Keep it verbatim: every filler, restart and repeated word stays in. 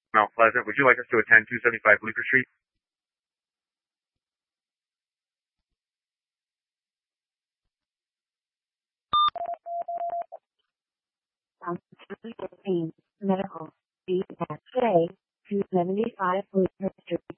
Mount Pleasant. Would you like us to attend two seventy-five Bleecker Street? Um, fifteen, medical, B at J, two seventy-five Bleecker Street.